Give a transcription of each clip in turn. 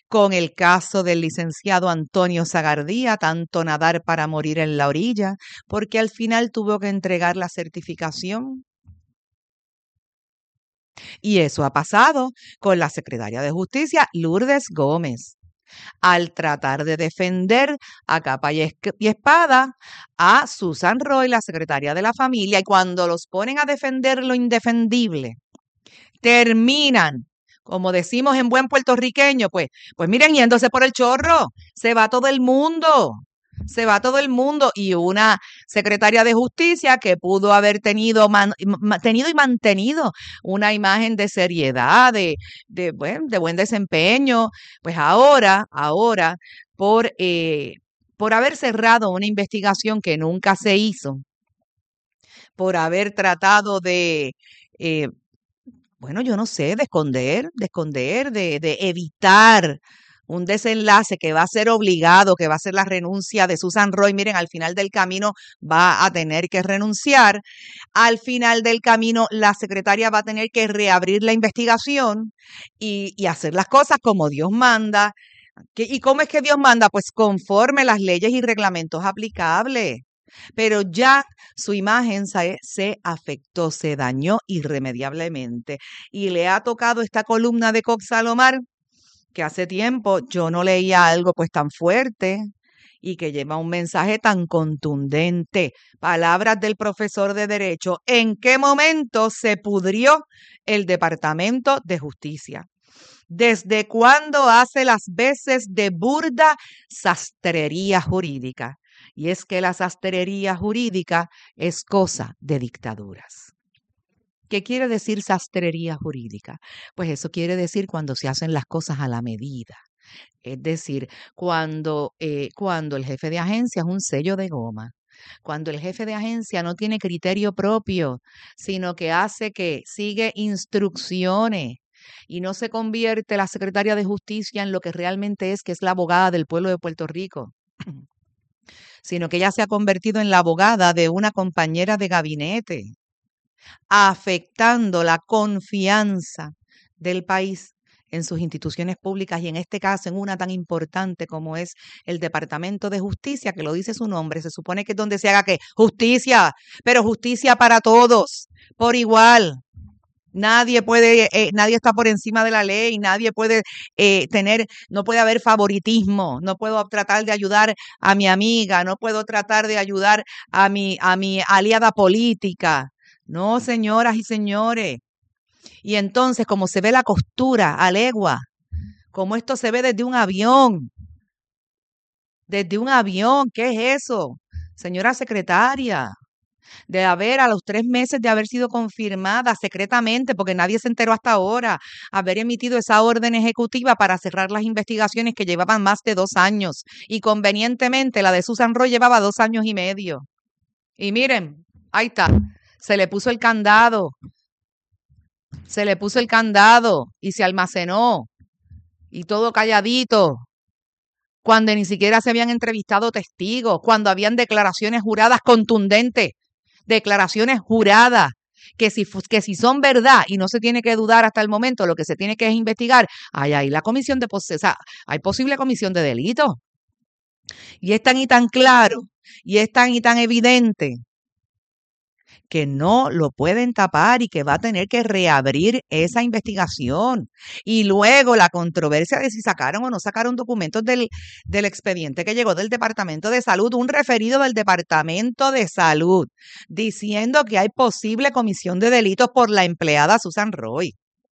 con el caso del licenciado Antonio Zagardía, tanto nadar para morir en la orilla, porque al final tuvo que entregar la certificación. Y eso ha pasado con la secretaria de Justicia, Lourdes Gómez, al tratar de defender a capa y espada a Susan Roy, la secretaria de la familia, y cuando los ponen a defender lo indefendible, terminan, como decimos en buen puertorriqueño, pues miren, yéndose por el chorro, se va todo el mundo. Se va todo el mundo y una secretaria de justicia que pudo haber tenido y mantenido una imagen de seriedad, de buen desempeño, pues ahora, por haber cerrado una investigación que nunca se hizo, por haber tratado de, eh, bueno, yo no sé, de esconder, de evitar un desenlace que va a ser obligado, que va a ser la renuncia de Susan Roy. Miren, al final del camino va a tener que renunciar. Al final del camino, la secretaria va a tener que reabrir la investigación y hacer las cosas como Dios manda. ¿Y cómo es que Dios manda? Pues conforme las leyes y reglamentos aplicables. Pero ya su imagen se afectó, se dañó irremediablemente. Y le ha tocado esta columna de Cox Salomar, que hace tiempo yo no leía algo pues tan fuerte y que lleva un mensaje tan contundente. Palabras del profesor de Derecho. ¿En qué momento se pudrió el Departamento de Justicia? ¿Desde cuándo hace las veces de burda sastrería jurídica? Y es que la sastrería jurídica es cosa de dictaduras. ¿Qué quiere decir sastrería jurídica? Pues eso quiere decir cuando se hacen las cosas a la medida. Es decir, cuando el jefe de agencia es un sello de goma, cuando el jefe de agencia no tiene criterio propio, sino que sigue instrucciones y no se convierte la secretaria de Justicia en lo que realmente es, que es la abogada del pueblo de Puerto Rico, sino que ella se ha convertido en la abogada de una compañera de gabinete, afectando la confianza del país en sus instituciones públicas y en este caso en una tan importante como es el Departamento de Justicia, que lo dice su nombre. Se supone que es donde se haga ¿qué? Justicia, pero justicia para todos, por igual. Nadie está por encima de la ley, nadie puede no puede haber favoritismo, no puedo tratar de ayudar a mi amiga, no puedo tratar de ayudar a mi aliada política. No, señoras y señores. Y entonces, como se ve la costura a legua, como esto se ve desde un avión, ¿qué es eso? Señora secretaria, de haber a los 3 meses de haber sido confirmada secretamente, porque nadie se enteró hasta ahora, haber emitido esa orden ejecutiva para cerrar las investigaciones que llevaban más de 2 años. Y convenientemente la de Susan Roy llevaba 2 años y medio. Y miren, ahí está, se le puso el candado, y se almacenó y todo calladito, cuando ni siquiera se habían entrevistado testigos, cuando habían declaraciones juradas contundentes, declaraciones juradas, que si son verdad y no se tiene que dudar hasta el momento, lo que se tiene que es investigar, hay ahí la comisión de, o sea, hay posible comisión de delito. Y es tan y tan claro, y es tan y tan evidente que no lo pueden tapar y que va a tener que reabrir esa investigación. Y luego la controversia de si sacaron o no sacaron documentos del expediente que llegó del Departamento de Salud, un referido del Departamento de Salud, diciendo que hay posible comisión de delitos por la empleada Susan Roy.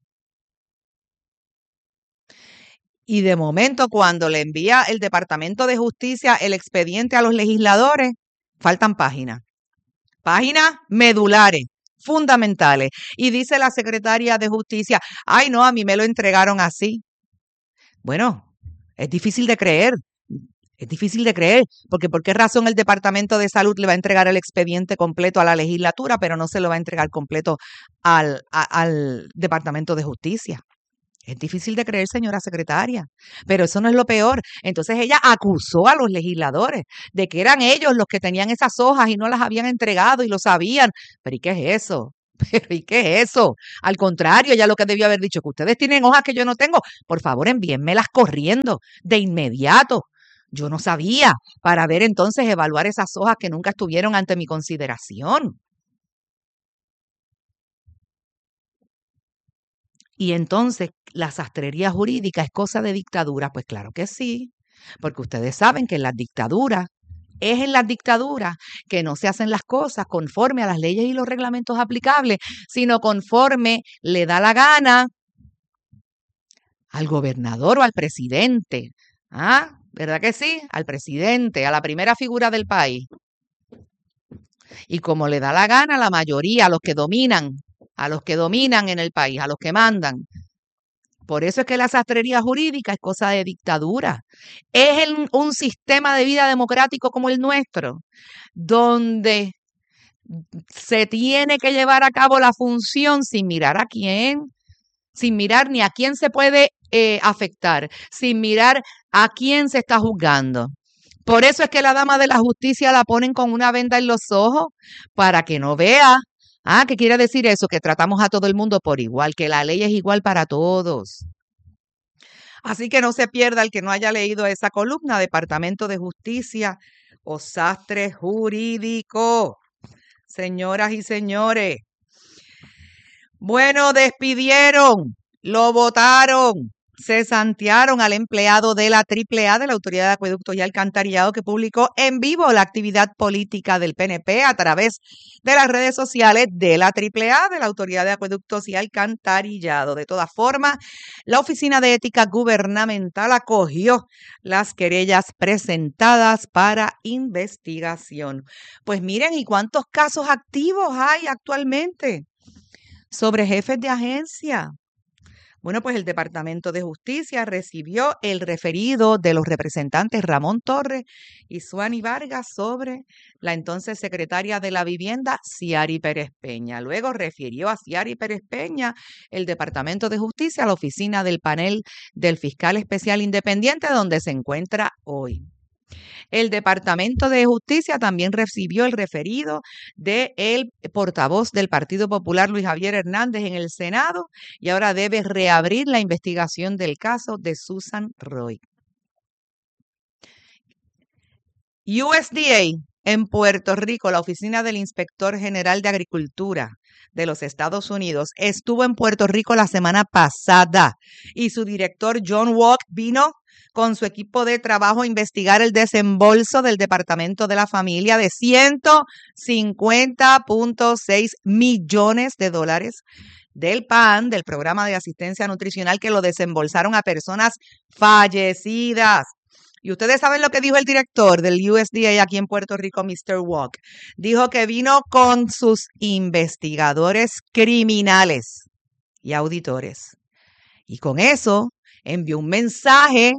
Y de momento, cuando le envía el Departamento de Justicia el expediente a los legisladores, faltan páginas medulares, fundamentales. Y dice la secretaria de Justicia, ay no, a mí me lo entregaron así. Bueno, es difícil de creer. Es difícil de creer, porque ¿por qué razón el Departamento de Salud le va a entregar el expediente completo a la legislatura, pero no se lo va a entregar completo al Departamento de Justicia? Es difícil de creer, señora secretaria, pero eso no es lo peor. Entonces ella acusó a los legisladores de que eran ellos los que tenían esas hojas y no las habían entregado y lo sabían. ¿Pero y qué es eso? Pero ¿y qué es eso? Al contrario, ella lo que debió haber dicho, que ustedes tienen hojas que yo no tengo, por favor envíenmelas corriendo, de inmediato. Yo no sabía, para ver entonces evaluar esas hojas que nunca estuvieron ante mi consideración. Y entonces, ¿la sastrería jurídica es cosa de dictadura? Pues claro que sí, porque ustedes saben que es en las dictaduras que no se hacen las cosas conforme a las leyes y los reglamentos aplicables, sino conforme le da la gana al gobernador o al presidente. ¿Ah? ¿Verdad que sí? Al presidente, a la primera figura del país. Y como le da la gana a la mayoría, a los que dominan en el país, a los que mandan. Por eso es que la sastrería jurídica es cosa de dictadura. Es un sistema de vida democrático como el nuestro, donde se tiene que llevar a cabo la función sin mirar a quién, sin mirar ni a quién se puede afectar, sin mirar a quién se está juzgando. Por eso es que la dama de la justicia la ponen con una venda en los ojos para que no vea. Ah, ¿qué quiere decir eso? Que tratamos a todo el mundo por igual, que la ley es igual para todos. Así que no se pierda el que no haya leído esa columna, Departamento de Justicia o Sastre Jurídico. Señoras y señores, bueno, despidieron, lo votaron, cesantearon al empleado de la AAA, de la Autoridad de Acueductos y Alcantarillado, que publicó en vivo la actividad política del PNP a través de las redes sociales de la AAA, de la Autoridad de Acueductos y Alcantarillado. De todas formas, la Oficina de Ética Gubernamental acogió las querellas presentadas para investigación. Pues miren, ¿y cuántos casos activos hay actualmente sobre jefes de agencia? Bueno, pues el Departamento de Justicia recibió el referido de los representantes Ramón Torres y Suani Vargas sobre la entonces secretaria de la Vivienda, Ciari Pérez Peña. Luego refirió a Ciari Pérez Peña el Departamento de Justicia a la oficina del panel del Fiscal Especial Independiente, donde se encuentra hoy. El Departamento de Justicia también recibió el referido del portavoz del Partido Popular, Luis Javier Hernández, en el Senado, y ahora debe reabrir la investigación del caso de Susan Roy. USDA en Puerto Rico, la Oficina del Inspector General de Agricultura de los Estados Unidos, estuvo en Puerto Rico la semana pasada y su director John Walk vino con su equipo de trabajo a investigar el desembolso del Departamento de la Familia de $150.6 millones del PAN, del Programa de Asistencia Nutricional, que lo desembolsaron a personas fallecidas. Y ustedes saben lo que dijo el director del USDA aquí en Puerto Rico, Mr. Walk. Dijo que vino con sus investigadores criminales y auditores. Y con eso envió un mensaje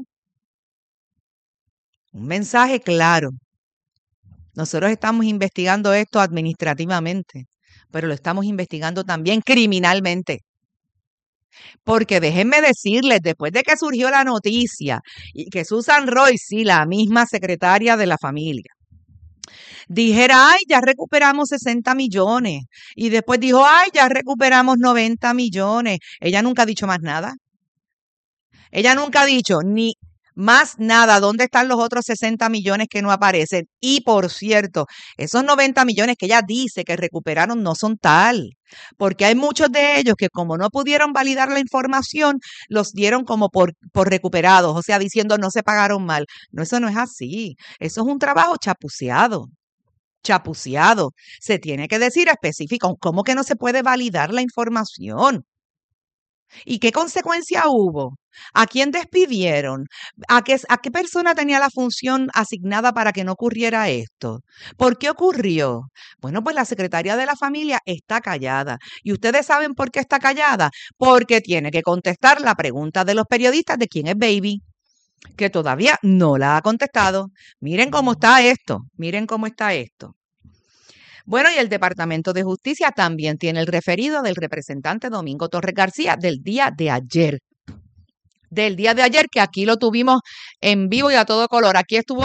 claro. Nosotros estamos investigando esto administrativamente, pero lo estamos investigando también criminalmente. Porque déjenme decirles, después de que surgió la noticia y que Susan Roy, sí, la misma secretaria de la familia, dijera, ay, ya recuperamos 60 millones. Y después dijo, ay, ya recuperamos 90 millones. Ella nunca ha dicho más nada. Ella nunca ha dicho ni más nada. ¿Dónde están los otros 60 millones que no aparecen? Y por cierto, esos 90 millones que ella dice que recuperaron no son tal, porque hay muchos de ellos que como no pudieron validar la información, los dieron como por recuperados, o sea, diciendo no se pagaron mal. No, eso no es así. Eso es un trabajo chapuceado. Chapuceado. Se tiene que decir específico. ¿Cómo que no se puede validar la información? ¿Y qué consecuencia hubo? ¿A quién despidieron? ¿A qué persona tenía la función asignada para que no ocurriera esto? ¿Por qué ocurrió? Bueno, pues la secretaria de la familia está callada. ¿Y ustedes saben por qué está callada? Porque tiene que contestar la pregunta de los periodistas de quién es Baby, que todavía no la ha contestado. Miren cómo está esto. Miren cómo está esto. Bueno, y el Departamento de Justicia también tiene el referido del representante Domingo Torres García del día de ayer. Del día de ayer, que aquí lo tuvimos en vivo y a todo color. Aquí estuvo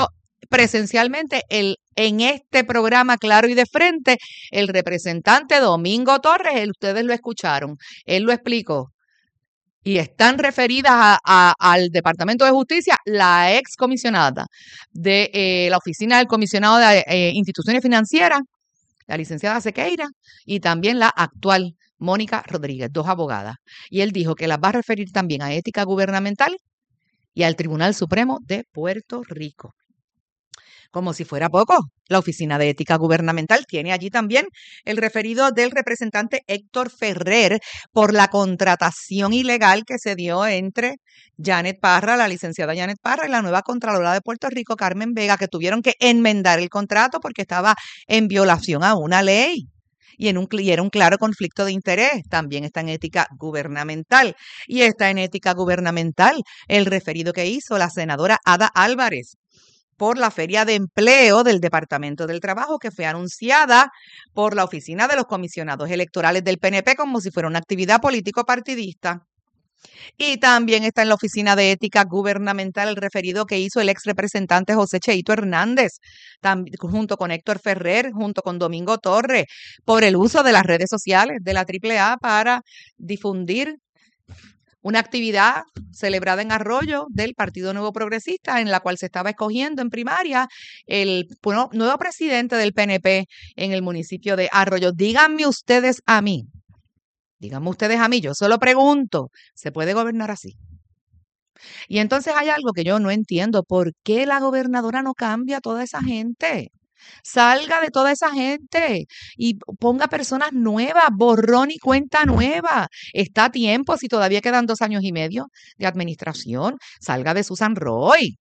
presencialmente en este programa Claro y de Frente, el representante Domingo Torres, ustedes lo escucharon, él lo explicó. Y están referidas al Departamento de Justicia la ex comisionada de la Oficina del Comisionado de Instituciones Financieras, la licenciada Sequeira, y también la actual Mónica Rodríguez, dos abogadas. Y él dijo que las va a referir también a ética gubernamental y al Tribunal Supremo de Puerto Rico. Como si fuera poco, la Oficina de Ética Gubernamental tiene allí también el referido del representante Héctor Ferrer por la contratación ilegal que se dio entre Janet Parra, la licenciada Janet Parra, y la nueva Contralora de Puerto Rico, Carmen Vega, que tuvieron que enmendar el contrato porque estaba en violación a una ley. Y era un claro conflicto de interés. También está en ética gubernamental. Y está en ética gubernamental el referido que hizo la senadora Ada Álvarez por la Feria de Empleo del Departamento del Trabajo, que fue anunciada por la Oficina de los Comisionados Electorales del PNP como si fuera una actividad político-partidista. Y también está en la Oficina de Ética Gubernamental el referido que hizo el ex representante José Cheito Hernández, junto con Héctor Ferrer, junto con Domingo Torres, por el uso de las redes sociales de la AAA para difundir una actividad celebrada en Arroyo del Partido Nuevo Progresista, en la cual se estaba escogiendo en primaria el nuevo presidente del PNP en el municipio de Arroyo. Díganme ustedes a mí, yo solo pregunto, ¿se puede gobernar así? Y entonces hay algo que yo no entiendo, ¿por qué la gobernadora no cambia a toda esa gente? Salga de toda esa gente y ponga personas nuevas, borrón y cuenta nueva. Está a tiempo, si todavía quedan 2 años y medio de administración, salga de Susan Roy.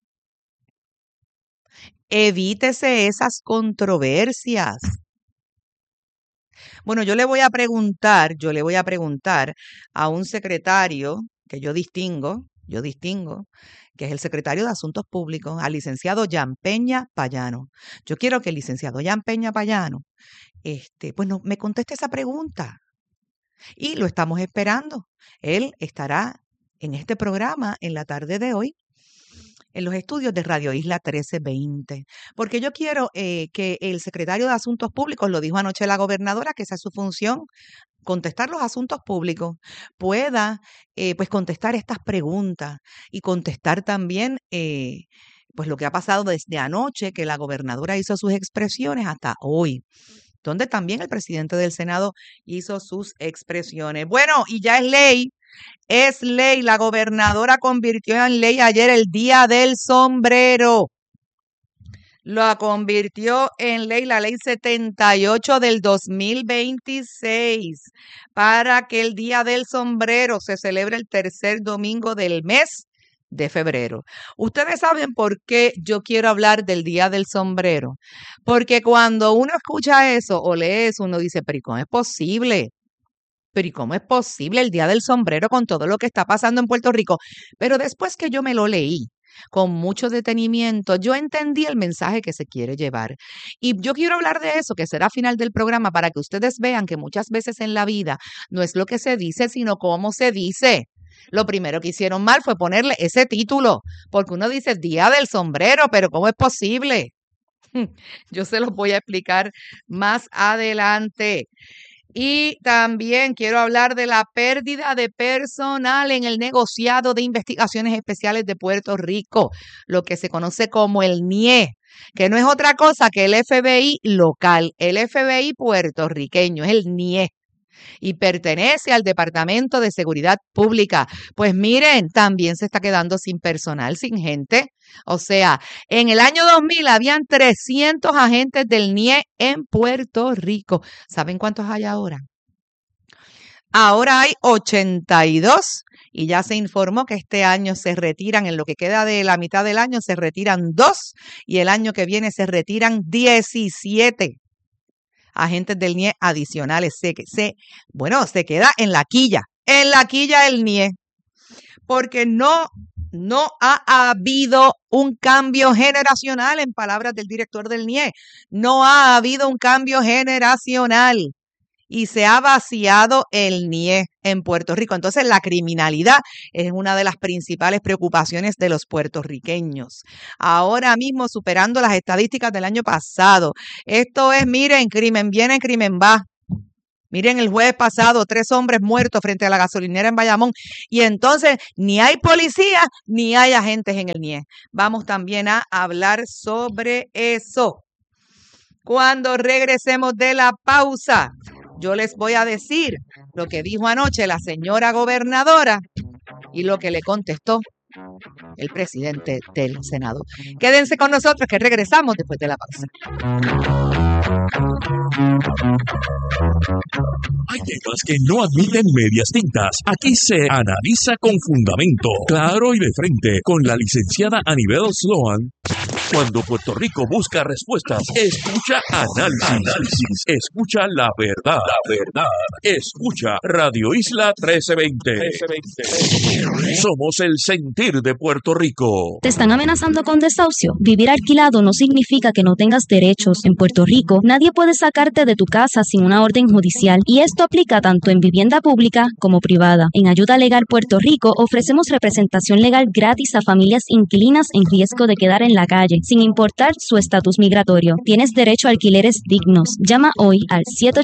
Evítese esas controversias. Bueno, yo le voy a preguntar a un secretario que yo distingo, que es el secretario de Asuntos Públicos, al licenciado Jan Peña Payano. Yo quiero que el licenciado Jan Peña Payano, me conteste esa pregunta. Y lo estamos esperando. Él estará en este programa en la tarde de hoy, en los estudios de Radio Isla 1320, porque yo quiero que el secretario de Asuntos Públicos, lo dijo anoche la gobernadora, que esa es su función, contestar los asuntos públicos, pueda pues contestar estas preguntas y contestar también pues lo que ha pasado desde anoche, que la gobernadora hizo sus expresiones hasta hoy, donde también el presidente del Senado hizo sus expresiones. Bueno, y ya es ley, la gobernadora convirtió en ley ayer el Día del Sombrero. Lo convirtió en ley, la ley 78 del 2026, para que el Día del Sombrero se celebre el tercer domingo del mes de febrero. Ustedes saben por qué yo quiero hablar del Día del Sombrero. Porque cuando uno escucha eso o lee eso, uno dice, pero ¿y cómo es posible? Pero ¿y cómo es posible el Día del Sombrero con todo lo que está pasando en Puerto Rico? Pero después que yo me lo leí con mucho detenimiento, yo entendí el mensaje que se quiere llevar. Y yo quiero hablar de eso, que será a final del programa, para que ustedes vean que muchas veces en la vida no es lo que se dice, sino cómo se dice. Lo primero que hicieron mal fue ponerle ese título, porque uno dice Día del Sombrero, pero ¿cómo es posible? Yo se los voy a explicar más adelante. Y también quiero hablar de la pérdida de personal en el negociado de investigaciones especiales de Puerto Rico, lo que se conoce como el NIE, que no es otra cosa que el FBI local, el FBI puertorriqueño, es el NIE. Y pertenece al Departamento de Seguridad Pública. Pues miren, también se está quedando sin personal, sin gente. O sea, en el año 2000 habían 300 agentes del NIE en Puerto Rico. ¿Saben cuántos hay ahora? Ahora hay 82 y ya se informó que este año se retiran, en lo que queda de la mitad del año, se retiran 2 y el año que viene se retiran 17 agentes del NIE adicionales. Se queda en la quilla el NIE, porque no ha habido un cambio generacional, en palabras del director del NIE. No ha habido un cambio generacional. y se ha vaciado el NIE en Puerto Rico. Entonces, la criminalidad es una de las principales preocupaciones de los puertorriqueños. Ahora mismo superando las estadísticas del año pasado. Esto es, miren, crimen viene, crimen va. Miren, el jueves pasado, 3 hombres muertos frente a la gasolinera en Bayamón. Y entonces, ni hay policía, ni hay agentes en el NIE. Vamos también a hablar sobre eso. Cuando regresemos de la pausa, yo les voy a decir lo que dijo anoche la señora gobernadora y lo que le contestó el presidente del Senado. Quédense con nosotros que regresamos después de la pausa. Hay temas que no admiten medias tintas. Aquí se analiza con fundamento, claro y de frente, con la licenciada Anibel Sloan. Cuando Puerto Rico busca respuestas, escucha análisis, escucha la verdad, escucha Radio Isla 1320. Somos el sentir de Puerto Rico. ¿Te están amenazando con desahucio? Vivir alquilado no significa que no tengas derechos. En Puerto Rico, nadie puede sacarte de tu casa sin una orden judicial, y esto aplica tanto en vivienda pública como privada. En Ayuda Legal Puerto Rico ofrecemos representación legal gratis a familias inquilinas en riesgo de quedar en la calle, sin importar su estatus migratorio. Tienes derecho a alquileres dignos. Llama hoy al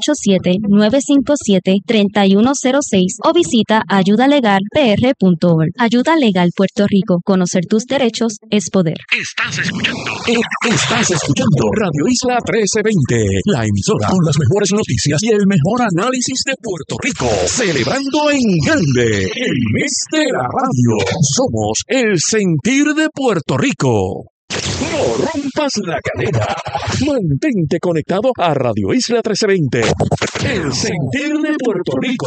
787-957-3106 o visita ayudalegalpr.org. Ayuda Legal Puerto Rico. Conocer tus derechos es poder. Estás escuchando Radio Isla 1320, la emisora con las mejores noticias y el mejor análisis de Puerto Rico. Celebrando en grande el mes de la radio. Somos el sentir de Puerto Rico. No rompas la cadena. Mantente conectado a Radio Isla 1320, el sentir de Puerto Rico.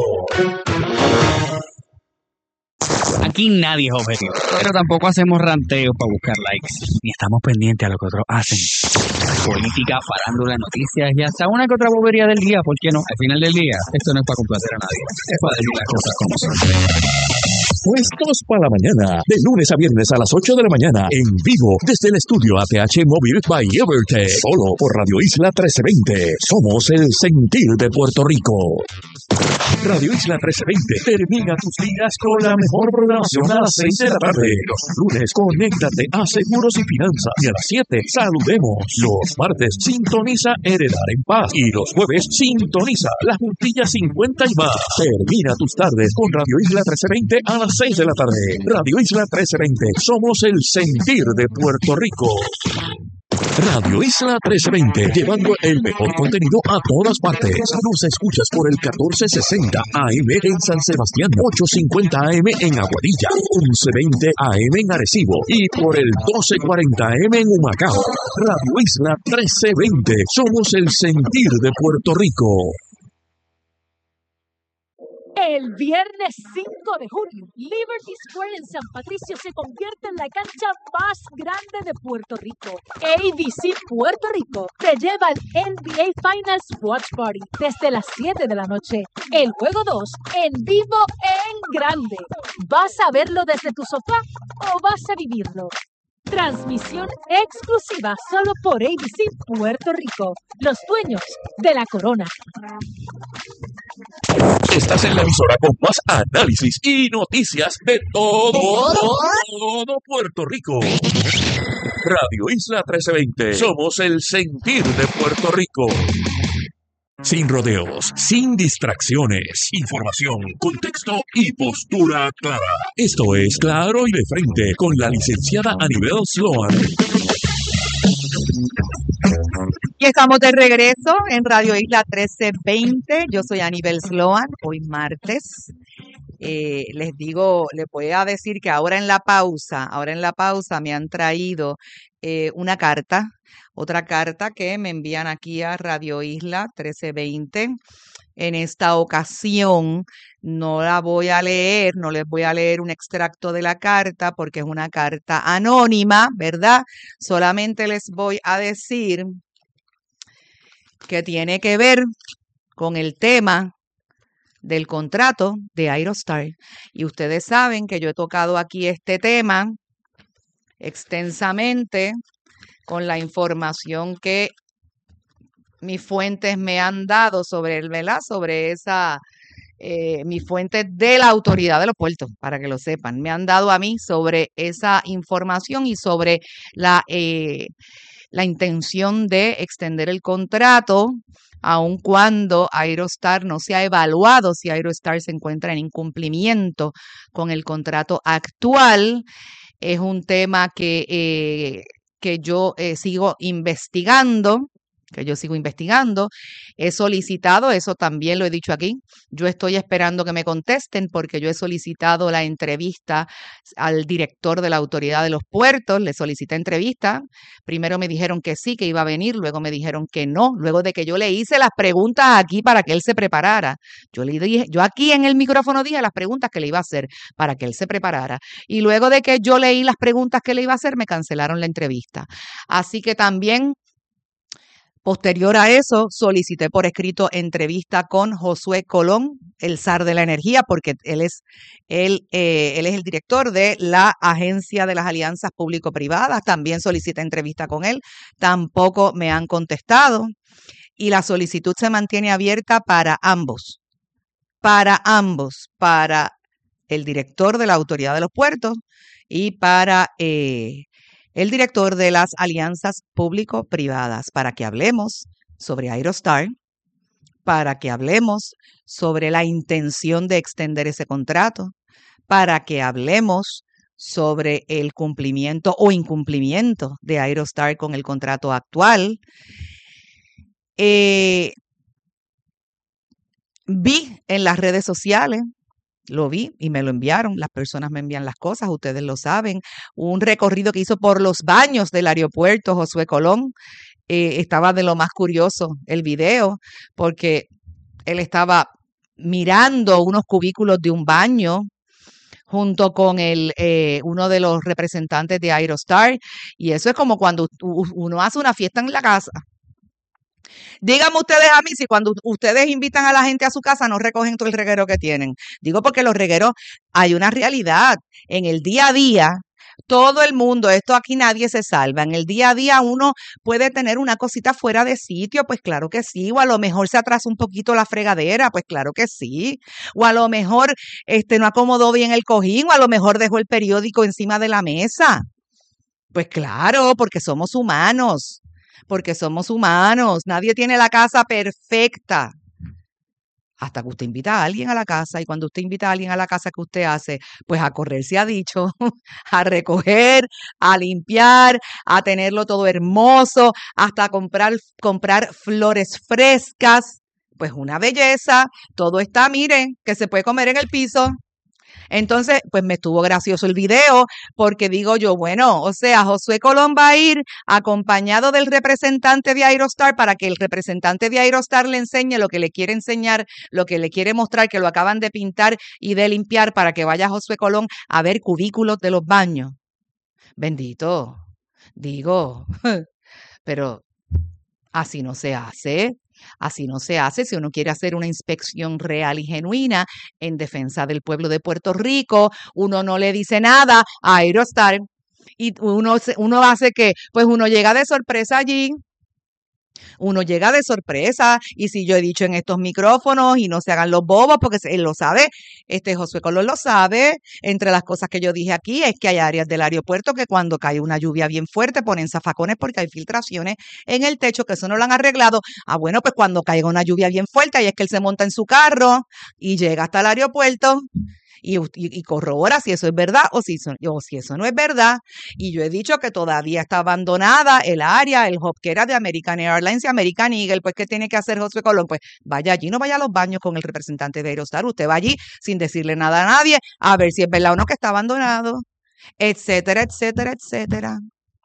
Aquí nadie es objetivo, pero tampoco hacemos ranteos para buscar likes, ni estamos pendientes a lo que otros hacen. Política, farándula, noticias y hasta una que otra bobería del día, ¿por qué no? Al final del día, esto no es para complacer a nadie, es para decir las cosas como son. Puestos para la mañana, de lunes a viernes a las 8 de la mañana, en vivo, desde el estudio ATH Móvil by Evertech, solo por Radio Isla 1320. Somos el sentir de Puerto Rico. Radio Isla 1320 termina tus días con la mejor programación a las 6 de la tarde. Los lunes, conéctate a Seguros y Finanzas. Y a las 7, saludemos. Los martes, sintoniza Heredar en Paz. Y los jueves, sintoniza La Juntilla 50 y más. Termina tus tardes con Radio Isla 1320 a las 6 de la tarde. Radio Isla 1320. Somos el sentir de Puerto Rico. Radio Isla 1320, llevando el mejor contenido a todas partes. Nos escuchas por el 1460 AM en San Sebastián, 850 AM en Aguadilla, 1120 AM en Arecibo y por el 1240 AM en Humacao. Radio Isla 1320, somos el sentir de Puerto Rico. El viernes 5 de junio, Liberty Square en San Patricio se convierte en la cancha más grande de Puerto Rico. ABC Puerto Rico te lleva al NBA Finals Watch Party desde las 7 de la noche. El juego 2 en vivo en grande. ¿Vas a verlo desde tu sofá o vas a vivirlo? Transmisión exclusiva solo por ABC Puerto Rico, los dueños de la corona. Estás en la emisora con más análisis y noticias de todo Puerto Rico. Radio Isla 1320. Somos el sentir de Puerto Rico. Sin rodeos, sin distracciones, información, contexto y postura clara. Esto es Claro y de Frente con la licenciada Anibel Sloan. Y estamos de regreso en Radio Isla 1320. Yo soy Anibel Sloan, hoy martes. Les voy a decir que ahora en la pausa me han traído una carta, otra carta que me envían aquí a Radio Isla 1320. En esta ocasión no la voy a leer, no les voy a leer un extracto de la carta porque es una carta anónima, ¿verdad? Solamente les voy a decir que tiene que ver con el tema del contrato de Aerostar. Y ustedes saben que yo he tocado aquí este tema extensamente con la información que mis fuentes me han dado sobre el, ¿verdad? Sobre esa, mis fuentes de la autoridad de los puertos, para que lo sepan, me han dado a mí sobre esa información y sobre la intención de extender el contrato, aun cuando Aerostar no se ha evaluado si Aerostar se encuentra en incumplimiento con el contrato actual. Es un tema que yo sigo investigando. He solicitado, eso también lo he dicho aquí, yo estoy esperando que me contesten porque yo he solicitado la entrevista al director de la Autoridad de los Puertos, le solicité entrevista, primero me dijeron que sí, que iba a venir, luego me dijeron que no, luego de que yo le hice las preguntas aquí para que él se preparara. Yo aquí en el micrófono dije las preguntas que le iba a hacer para que él se preparara. Y luego de que yo leí las preguntas que le iba a hacer, me cancelaron la entrevista. Así que también, posterior a eso, solicité por escrito entrevista con Josué Colón, el zar de la energía, porque él es el director de la Agencia de las Alianzas Público-Privadas. También solicité entrevista con él. Tampoco me han contestado. Y la solicitud se mantiene abierta para ambos, para el director de la Autoridad de los Puertos y para el director de las alianzas público-privadas, para que hablemos sobre Aerostar, para que hablemos sobre la intención de extender ese contrato, para que hablemos sobre el cumplimiento o incumplimiento de Aerostar con el contrato actual. Vi en las redes sociales, lo vi y me lo enviaron, las personas me envían las cosas, ustedes lo saben, un recorrido que hizo por los baños del aeropuerto Josué Colón, estaba de lo más curioso el video, porque él estaba mirando unos cubículos de un baño junto con uno de los representantes de Aerostar, y eso es como cuando uno hace una fiesta en la casa. Díganme ustedes a mí si cuando ustedes invitan a la gente a su casa no recogen todo el reguero que tienen. Digo porque los regueros, hay una realidad. En el día a día, todo el mundo, esto aquí nadie se salva. En el día a día uno puede tener una cosita fuera de sitio, pues claro que sí. O a lo mejor se atrasa un poquito la fregadera, pues claro que sí. O a lo mejor no acomodó bien el cojín, o a lo mejor dejó el periódico encima de la mesa. Pues claro, porque somos humanos. Nadie tiene la casa perfecta. Hasta que usted invita a alguien a la casa, y cuando usted invita a alguien a la casa, ¿qué usted hace? Pues a correr, se ha dicho, a recoger, a limpiar, a tenerlo todo hermoso, hasta comprar flores frescas. Pues una belleza, todo está, miren, que se puede comer en el piso. Entonces, pues me estuvo gracioso el video porque digo yo, bueno, o sea, Josué Colón va a ir acompañado del representante de Aerostar para que el representante de Aerostar le enseñe lo que le quiere enseñar, lo que le quiere mostrar, que lo acaban de pintar y de limpiar, para que vaya Josué Colón a ver cubículos de los baños. Bendito, digo, pero así no se hace. Así no se hace. Si uno quiere hacer una inspección real y genuina en defensa del pueblo de Puerto Rico, uno no le dice nada a Aerostar y uno hace que, pues uno llega de sorpresa allí. Uno llega de sorpresa, y si yo he dicho en estos micrófonos, y no se hagan los bobos, porque él lo sabe, Josué Colón lo sabe, entre las cosas que yo dije aquí es que hay áreas del aeropuerto que cuando cae una lluvia bien fuerte ponen zafacones porque hay filtraciones en el techo, que eso no lo han arreglado. Bueno, pues cuando caiga una lluvia bien fuerte, ahí es que él se monta en su carro y llega hasta el aeropuerto y corrobora si eso es verdad o si eso no es verdad. Y yo he dicho que todavía está abandonada el área, el hub que era de American Airlines y American Eagle. Pues, ¿qué tiene que hacer Josué Colón? Pues vaya allí, no vaya a los baños con el representante de Aerostar. Usted va allí sin decirle nada a nadie, a ver si es verdad o no que está abandonado, etcétera, etcétera, etcétera.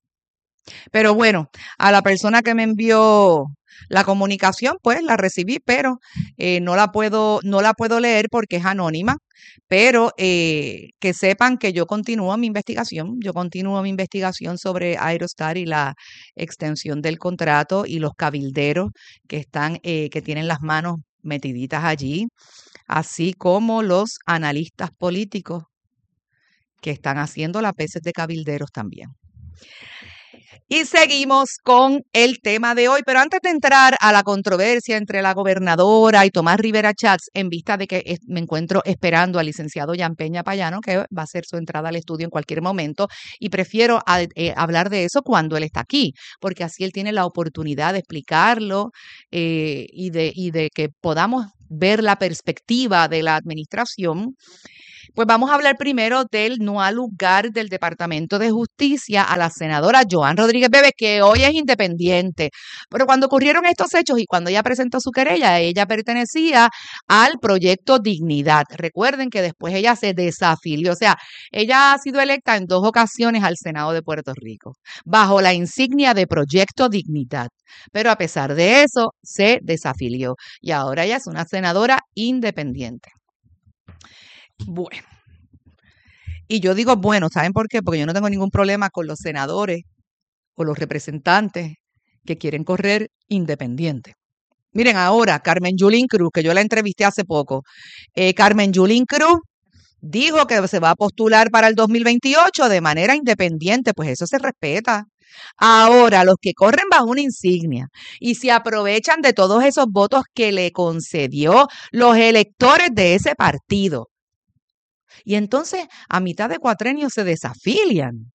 Pero bueno, a la persona que me envió la comunicación, pues la recibí, pero no la puedo leer porque es anónima. Pero que sepan que yo continúo mi investigación. Yo continúo mi investigación sobre Aerostar y la extensión del contrato y los cabilderos que están, que tienen las manos metiditas allí, así como los analistas políticos que están haciendo las veces de cabilderos también. Y seguimos con el tema de hoy, pero antes de entrar a la controversia entre la gobernadora y Tomás Rivera Chats, en vista de que me encuentro esperando al licenciado Jan Peña Payano, que va a hacer su entrada al estudio en cualquier momento, y prefiero hablar de eso cuando él está aquí, porque así él tiene la oportunidad de explicarlo y de que podamos ver la perspectiva de la administración. Pues vamos a hablar primero del no al lugar del Departamento de Justicia a la senadora Joan Rodríguez Bebe, que hoy es independiente. Pero cuando ocurrieron estos hechos y cuando ella presentó su querella, ella pertenecía al proyecto Dignidad. Recuerden que después ella se desafilió. O sea, ella ha sido electa en 2 ocasiones al Senado de Puerto Rico, bajo la insignia de Proyecto Dignidad. Pero a pesar de eso, se desafilió. Y ahora ella es una senadora independiente. Bueno, y yo digo bueno, ¿saben por qué? Porque yo no tengo ningún problema con los senadores o los representantes que quieren correr independiente. Miren ahora, Carmen Yulín Cruz, que yo la entrevisté hace poco. Carmen Yulín Cruz dijo que se va a postular para el 2028 de manera independiente, pues eso se respeta. Ahora, los que corren bajo una insignia y se aprovechan de todos esos votos que le concedió los electores de ese partido, y entonces a mitad de cuatrenio se desafilian.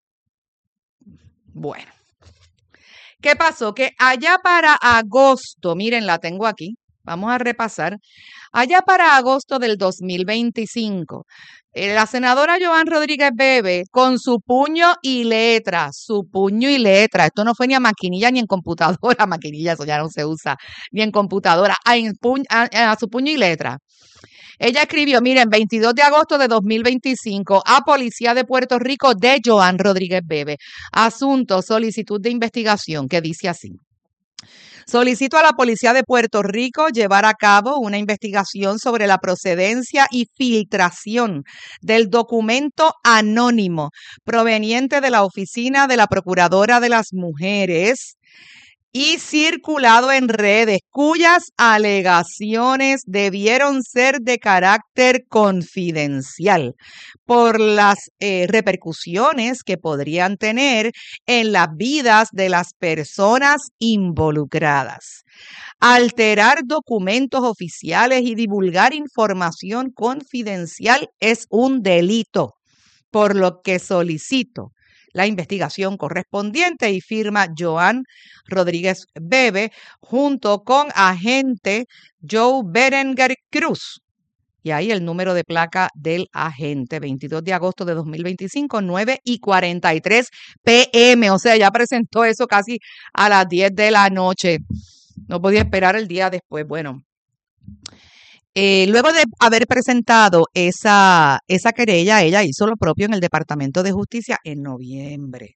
Bueno, ¿qué pasó? Que allá para agosto, miren, la tengo aquí, vamos a repasar, allá para agosto del 2025, la senadora Joan Rodríguez Bebe, con su puño y letra, esto no fue ni a maquinilla ni en computadora, maquinilla, eso ya no se usa, ni en computadora, a su puño y letra. Ella escribió, miren, 22 de agosto de 2025, a Policía de Puerto Rico de Joan Rodríguez Bebe. Asunto, solicitud de investigación, que dice así. Solicito a la Policía de Puerto Rico llevar a cabo una investigación sobre la procedencia y filtración del documento anónimo proveniente de la Oficina de la Procuradora de las Mujeres y circulado en redes, cuyas alegaciones debieron ser de carácter confidencial por las repercusiones que podrían tener en las vidas de las personas involucradas. Alterar documentos oficiales y divulgar información confidencial es un delito, por lo que solicito la investigación correspondiente y firma Joan Rodríguez Bebe junto con agente Joe Berenguer Cruz. Y ahí el número de placa del agente, 22 de agosto de 2025, 9:43 p.m. O sea, ya presentó eso casi a las 10 de la noche. No podía esperar el día después. Bueno, luego de haber presentado esa querella, ella hizo lo propio en el Departamento de Justicia en noviembre.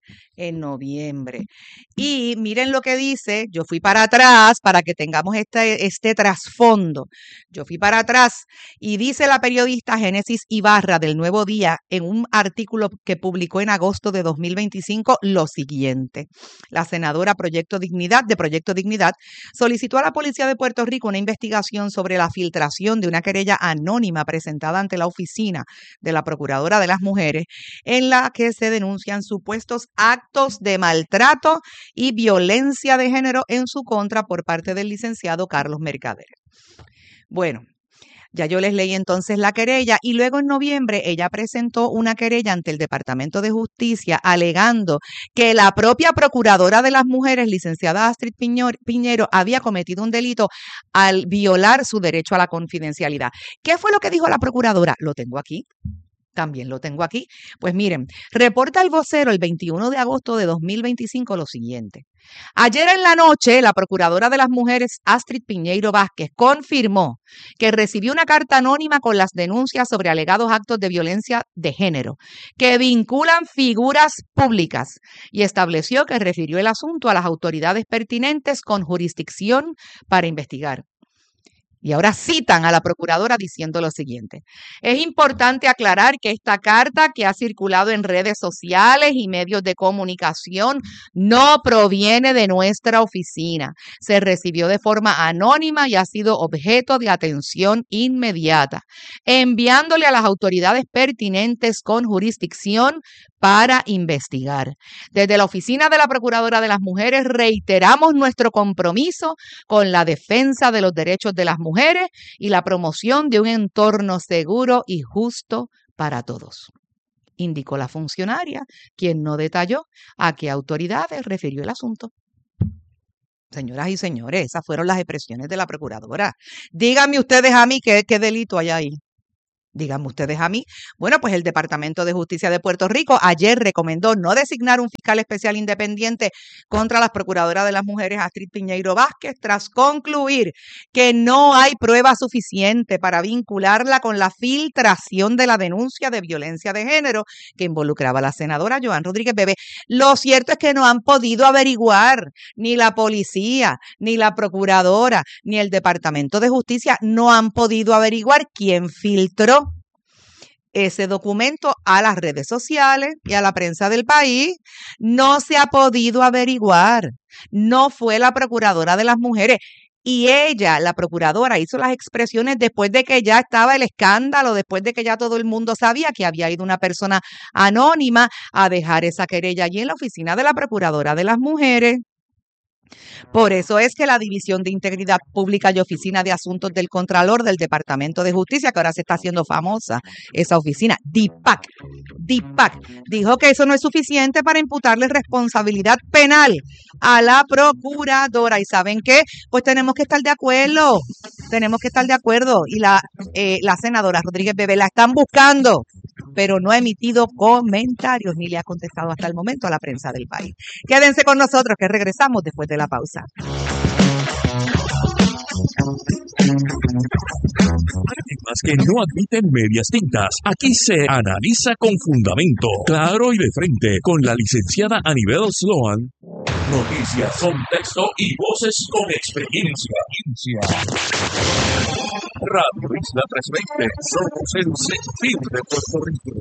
Y miren lo que dice, yo fui para atrás para que tengamos este trasfondo. Yo fui para atrás y dice la periodista Génesis Ibarra del Nuevo Día en un artículo que publicó en agosto de 2025 lo siguiente. La senadora Proyecto Dignidad solicitó a la Policía de Puerto Rico una investigación sobre la filtración de una querella anónima presentada ante la Oficina de la Procuradora de las Mujeres en la que se denuncian supuestos actos de maltrato y violencia de género en su contra por parte del licenciado Carlos Mercader. Bueno, ya yo les leí entonces la querella y luego en noviembre ella presentó una querella ante el Departamento de Justicia alegando que la propia Procuradora de las Mujeres, licenciada Astrid Piñero, había cometido un delito al violar su derecho a la confidencialidad. ¿Qué fue lo que dijo la Procuradora? Lo tengo aquí. También lo tengo aquí. Pues miren, reporta el vocero el 21 de agosto de 2025 lo siguiente. Ayer en la noche, la Procuradora de las Mujeres, Astrid Piñeiro Vázquez, confirmó que recibió una carta anónima con las denuncias sobre alegados actos de violencia de género que vinculan figuras públicas y estableció que refirió el asunto a las autoridades pertinentes con jurisdicción para investigar. Y ahora citan a la procuradora diciendo lo siguiente. Es importante aclarar que esta carta que ha circulado en redes sociales y medios de comunicación no proviene de nuestra oficina. Se recibió de forma anónima y ha sido objeto de atención inmediata, enviándole a las autoridades pertinentes con jurisdicción para investigar. Desde la Oficina de la Procuradora de las Mujeres reiteramos nuestro compromiso con la defensa de los derechos de las mujeres y la promoción de un entorno seguro y justo para todos, indicó la funcionaria, quien no detalló a qué autoridades refirió el asunto. Señoras y señores, esas fueron las expresiones de la Procuradora. Díganme ustedes a mí qué delito hay ahí. Díganme ustedes a mí. Bueno, pues el Departamento de Justicia de Puerto Rico ayer recomendó no designar un fiscal especial independiente contra las Procuradoras de las Mujeres, Astrid Piñeiro Vázquez, tras concluir que no hay prueba suficiente para vincularla con la filtración de la denuncia de violencia de género que involucraba a la senadora Joan Rodríguez Bebé. Lo cierto es que no han podido averiguar, ni la policía, ni la Procuradora, ni el Departamento de Justicia, no han podido averiguar quién filtró ese documento a las redes sociales y a la prensa del país. No se ha podido averiguar. No fue la Procuradora de las Mujeres. Y ella, la Procuradora, hizo las expresiones después de que ya estaba el escándalo, después de que ya todo el mundo sabía que había ido una persona anónima a dejar esa querella allí en la oficina de la Procuradora de las Mujeres. Por eso es que la División de Integridad Pública y Oficina de Asuntos del Contralor del Departamento de Justicia, que ahora se está haciendo famosa esa oficina, DIPAC, dijo que eso no es suficiente para imputarle responsabilidad penal a la Procuradora. ¿Y saben qué? Pues tenemos que estar de acuerdo. Y la senadora Rodríguez Bebé la están buscando, pero no ha emitido comentarios ni le ha contestado hasta el momento a la prensa del país. Quédense con nosotros que regresamos después de la pausa. Temas que no admiten medias tintas. Aquí se analiza con fundamento, claro y de frente, con la licenciada Anibel Sloan. Noticias, contexto y voces con experiencia. Radio Isla 320, somos el sentir de Puerto Rico.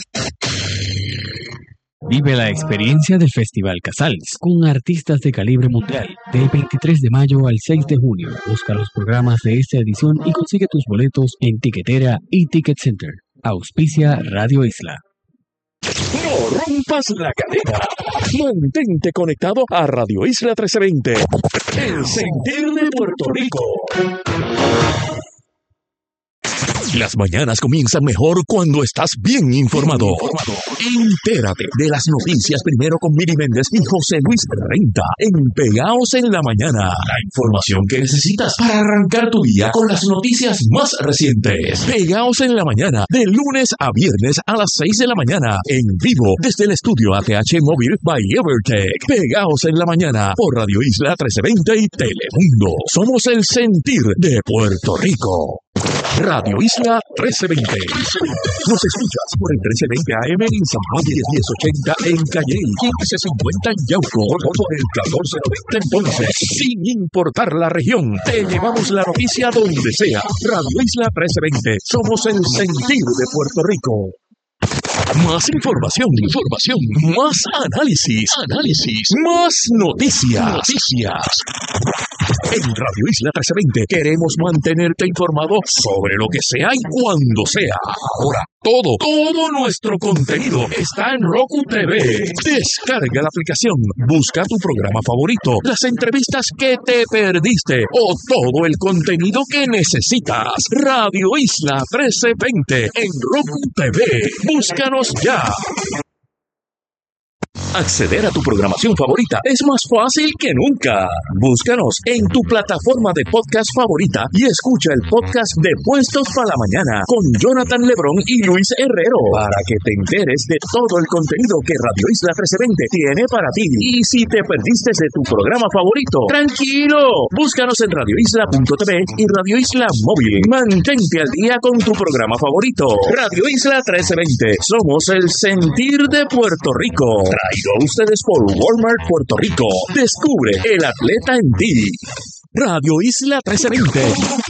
Vive la experiencia del Festival Casals con artistas de calibre mundial del 23 de mayo al 6 de junio. Busca los programas de esta edición y consigue tus boletos en Tiquetera y Ticket Center. Auspicia Radio Isla. No rompas la cadena. Mantente conectado a Radio Isla 1320. El sentir de Puerto Rico. Las mañanas comienzan mejor cuando estás bien informado. Entérate de las noticias primero con Miri Méndez y José Luis Renta en Pegaos en la Mañana. La información que necesitas para arrancar tu día con las noticias más recientes. Pegaos en la Mañana, de lunes a viernes a las 6 de la mañana. En vivo desde el estudio ATH Móvil by Evertech. Pegaos en la Mañana por Radio Isla 1320 y Telemundo. Somos el sentir de Puerto Rico. Radio Isla 1320. Nos escuchas por el 1320 AM en San Juan y 1080 en Calle, 1550 en Yauco, por el 1490 en Ponce. Sin importar la región, te llevamos la noticia donde sea. Radio Isla 1320. Somos el sentir de Puerto Rico. Más información, más análisis, más noticias. En Radio Isla 1320 queremos mantenerte informado sobre lo que sea y cuando sea. Ahora, todo nuestro contenido está en Roku TV. Descarga la aplicación, busca tu programa favorito, las entrevistas que te perdiste o todo el contenido que necesitas. Radio Isla 1320 en Roku TV. Búscanos ya. Acceder a tu programación favorita es más fácil que nunca. Búscanos en tu plataforma de podcast favorita y escucha el podcast de Puestos para la Mañana con Jonathan Lebrón y Luis Herrero para que te enteres de todo el contenido que Radio Isla 1320 tiene para ti. Y si te perdiste de tu programa favorito, tranquilo, búscanos en radioisla.tv y Radio Isla Móvil. Mantente al día con tu programa favorito. Radio Isla 1320, somos el sentir de Puerto Rico. Traído a ustedes por Walmart Puerto Rico. Descubre el atleta en ti. Radio Isla 1320.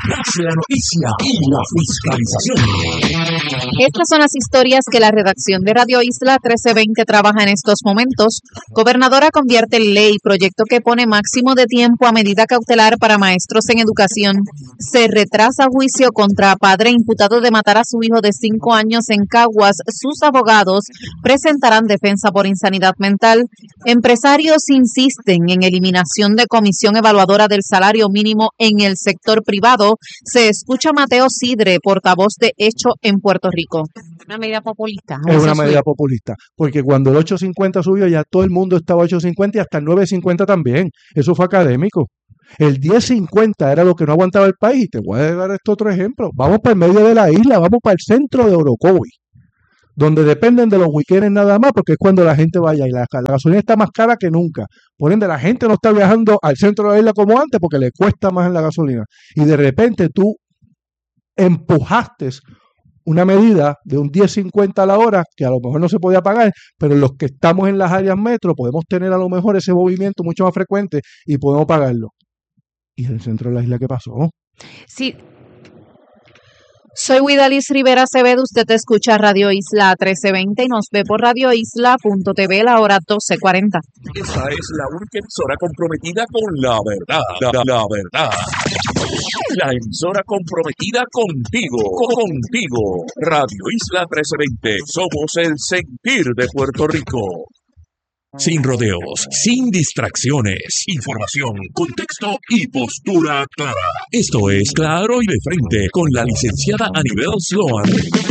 La noticia y la fiscalización. Estas son las historias que la redacción de Radio Isla 1320 trabaja en estos momentos. Gobernadora convierte en ley proyecto que pone máximo de tiempo a medida cautelar para maestros en educación. Se retrasa juicio contra padre imputado de matar a su hijo de 5 años en Caguas. Sus abogados presentarán defensa por insanidad mental. Empresarios insisten en eliminación de comisión evaluadora del salario mínimo en el sector privado. Se escucha Mateo Sidre, portavoz de Hecho en Puerto Rico. Una medida populista. Es una medida populista, porque cuando el 8.50 subió ya todo el mundo estaba a 8.50 y hasta el 9.50 también. Eso fue académico. El 10.50 era lo que no aguantaba el país. Te voy a dar este otro ejemplo. Vamos para el medio de la isla, vamos para el centro de Orocovi, donde dependen de los weekends nada más, porque es cuando la gente vaya y la gasolina está más cara que nunca. Por ende, la gente no está viajando al centro de la isla como antes porque le cuesta más en la gasolina. Y de repente tú empujaste una medida de un 10.50 a la hora que a lo mejor no se podía pagar, pero los que estamos en las áreas metro podemos tener a lo mejor ese movimiento mucho más frecuente y podemos pagarlo. ¿Y en el centro de la isla qué pasó? Sí. Soy Widalis Rivera Acevedo, usted escucha Radio Isla 1320 y nos ve por radioisla.tv la hora 12:40. Esa es la única emisora comprometida con la verdad. La verdad. La emisora comprometida contigo. Radio Isla 1320. Somos el sentir de Puerto Rico. Sin rodeos, sin distracciones, información, contexto y postura clara. Esto es Claro y de Frente con la licenciada Anibel Sloan.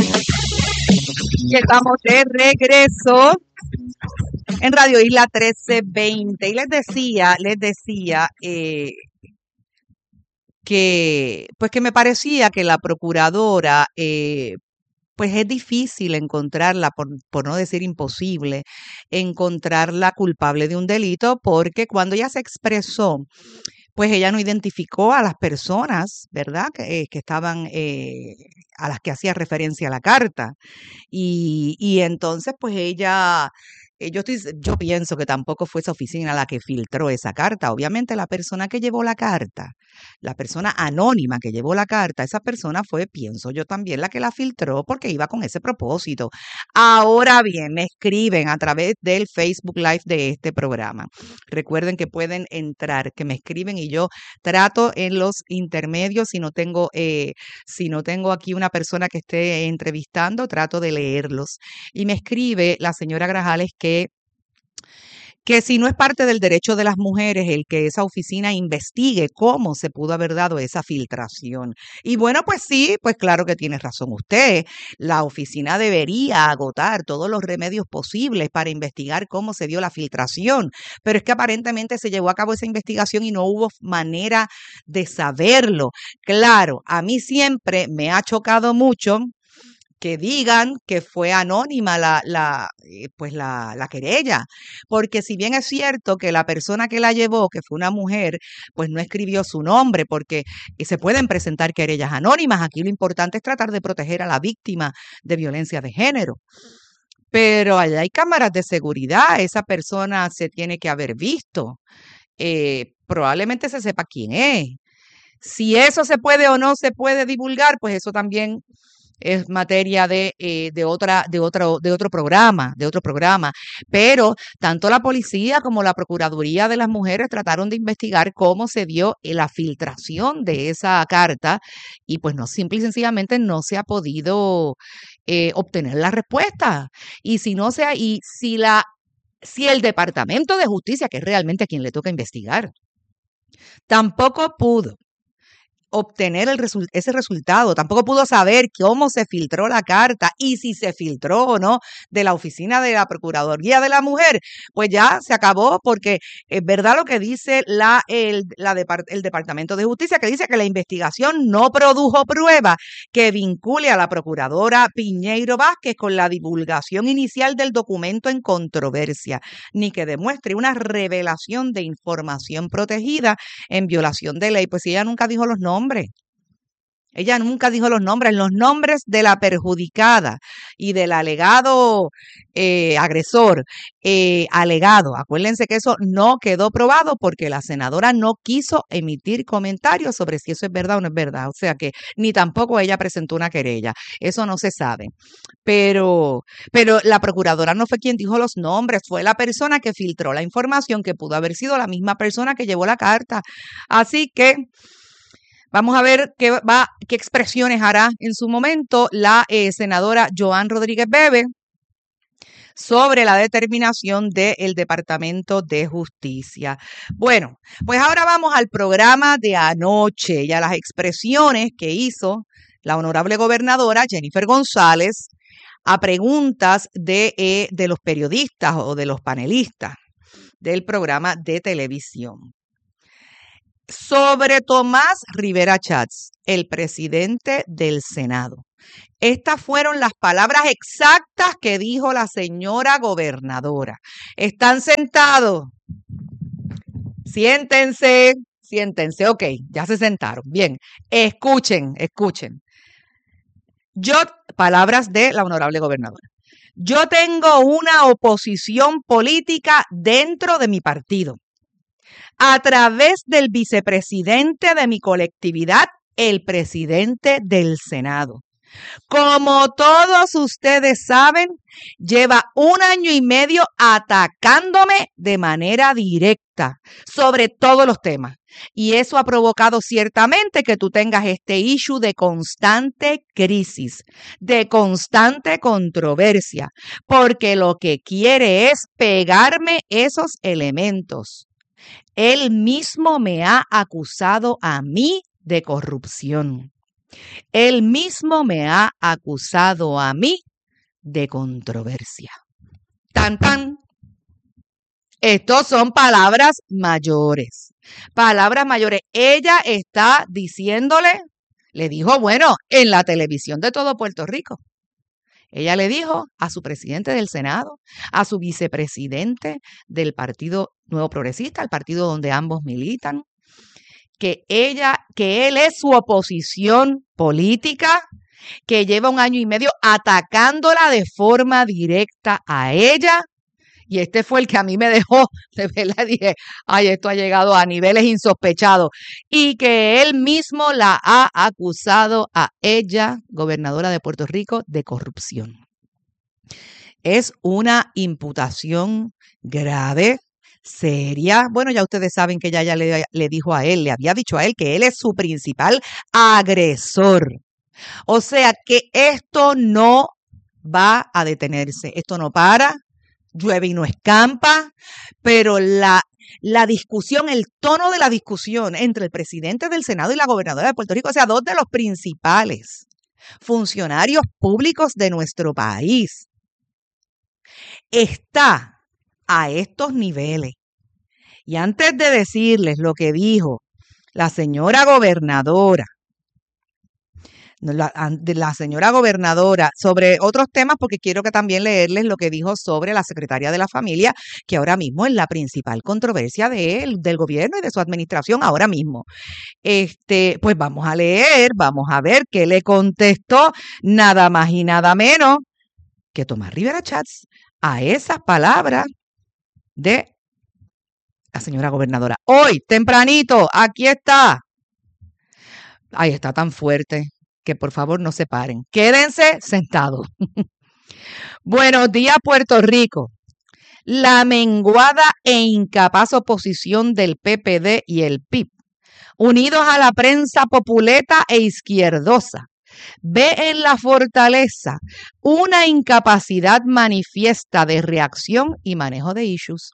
Y estamos de regreso en Radio Isla 1320. Y les decía que me parecía que la procuradora pues es difícil encontrarla, por no decir imposible, encontrarla culpable de un delito, porque cuando ella se expresó, pues ella no identificó a las personas, ¿verdad?, que estaban, a las que hacía referencia la carta. Y entonces, pues ella... Yo pienso que tampoco fue esa oficina la que filtró esa carta. Obviamente la persona que llevó la carta, la persona anónima que llevó la carta, esa persona fue, pienso yo también, la que la filtró porque iba con ese propósito. Ahora bien, me escriben a través del Facebook Live de este programa. Recuerden que pueden entrar, que me escriben y yo trato en los intermedios, si no tengo aquí una persona que esté entrevistando, trato de leerlos. Y me escribe la señora Grajales que si no es parte del derecho de las mujeres el que esa oficina investigue cómo se pudo haber dado esa filtración. Y bueno, pues sí, pues claro que tiene razón usted. La oficina debería agotar todos los remedios posibles para investigar cómo se dio la filtración. Pero es que aparentemente se llevó a cabo esa investigación y no hubo manera de saberlo. Claro, a mí siempre me ha chocado mucho que digan que fue anónima la querella, porque si bien es cierto que la persona que la llevó, que fue una mujer, pues no escribió su nombre, porque se pueden presentar querellas anónimas. Aquí lo importante es tratar de proteger a la víctima de violencia de género. Pero allá hay cámaras de seguridad, esa persona se tiene que haber visto. Probablemente se sepa quién es. Si eso se puede o no se puede divulgar, pues eso también es materia de otro programa. Pero tanto la policía como la Procuraduría de las Mujeres trataron de investigar cómo se dio la filtración de esa carta y pues no, simple y sencillamente no se ha podido obtener la respuesta. Y si el Departamento de Justicia, que es realmente a quien le toca investigar, tampoco pudo obtener ese resultado, tampoco pudo saber cómo se filtró la carta y si se filtró o no de la oficina de la Procuraduría de la Mujer, pues ya se acabó, porque es verdad lo que dice el Departamento de Justicia, que dice que la investigación no produjo prueba que vincule a la procuradora Piñeiro Vázquez con la divulgación inicial del documento en controversia, ni que demuestre una revelación de información protegida en violación de ley. Pues si ella nunca dijo los nombres. Ella nunca dijo los nombres de la perjudicada y del alegado agresor, alegado. Acuérdense que eso no quedó probado porque la senadora no quiso emitir comentarios sobre si eso es verdad o no es verdad. O sea que ni tampoco ella presentó una querella. Eso no se sabe. Pero la procuradora no fue quien dijo los nombres, fue la persona que filtró la información, que pudo haber sido la misma persona que llevó la carta. Así que vamos a ver qué expresiones hará en su momento la senadora Joan Rodríguez Bebe sobre la determinación del Departamento de Justicia. Bueno, pues ahora vamos al programa de anoche y a las expresiones que hizo la honorable gobernadora Jennifer González a preguntas de los periodistas o de los panelistas del programa de televisión. Sobre Tomás Rivera Chats, el presidente del Senado. Estas fueron las palabras exactas que dijo la señora gobernadora. ¿Están sentados? Siéntense. Ok, ya se sentaron. Bien, escuchen. Palabras de la honorable gobernadora. Yo tengo una oposición política dentro de mi partido, a través del vicepresidente de mi colectividad, el presidente del Senado. Como todos ustedes saben, lleva 1 año y medio atacándome de manera directa sobre todos los temas. Y eso ha provocado ciertamente que tú tengas este issue de constante crisis, de constante controversia, porque lo que quiere es pegarme esos elementos. Él mismo me ha acusado a mí de corrupción. Él mismo me ha acusado a mí de controversia. Tan, tan. Estos son palabras mayores. Palabras mayores. Ella está diciéndole, le dijo, bueno, en la televisión de todo Puerto Rico. Ella le dijo a su presidente del Senado, a su vicepresidente del Partido Nuevo Progresista, el partido donde ambos militan, que él es su oposición política, que lleva 1 año y medio atacándola de forma directa a ella. Y este fue el que a mí me dejó, de verdad, dije, ay, esto ha llegado a niveles insospechados. Y que él mismo la ha acusado a ella, gobernadora de Puerto Rico, de corrupción. Es una imputación grave, seria. Bueno, ya ustedes saben que ella ya le dijo a él, le había dicho a él que él es su principal agresor. O sea que esto no va a detenerse, esto no para. Llueve y no escampa, pero la discusión, el tono de la discusión entre el presidente del Senado y la gobernadora de Puerto Rico, o sea, 2 de los principales funcionarios públicos de nuestro país, está a estos niveles. Y antes de decirles lo que dijo la señora gobernadora, la señora gobernadora sobre otros temas, porque quiero que también leerles lo que dijo sobre la secretaria de la familia, que ahora mismo es la principal controversia del gobierno y de su administración ahora mismo. Pues vamos a leer, vamos a ver qué le contestó nada más y nada menos que Tomás Rivera Chats a esas palabras de la señora gobernadora. Hoy, tempranito, aquí está. Ay, está tan fuerte que por favor no se paren. Quédense sentados. Buenos días, Puerto Rico. La menguada e incapaz oposición del PPD y el PIB, unidos a la prensa populeta e izquierdosa, ve en la fortaleza una incapacidad manifiesta de reacción y manejo de issues.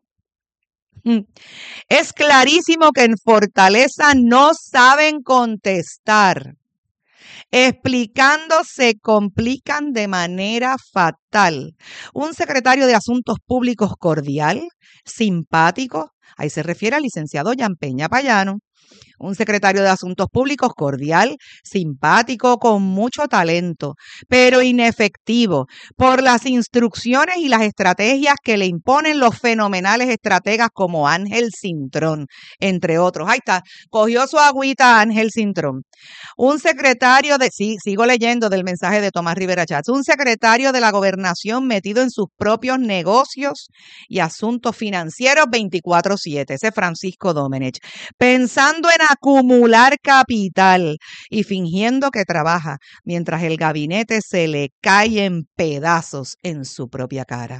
Es clarísimo que en Fortaleza no saben contestar. Explicando se complican de manera fatal. Un secretario de Asuntos Públicos cordial, simpático, ahí se refiere al licenciado Jan Peña Payano, Un secretario de Asuntos Públicos cordial, simpático, con mucho talento, pero inefectivo por las instrucciones y las estrategias que le imponen los fenomenales estrategas como Ángel Cintrón, entre otros. Ahí está, cogió su agüita Ángel Cintrón. Un secretario sigo leyendo del mensaje de Tomás Rivera Chats, un secretario de la Gobernación metido en sus propios negocios y asuntos financieros 24/7, ese Francisco Domenech, pensando en acumular capital y fingiendo que trabaja mientras el gabinete se le cae en pedazos en su propia cara.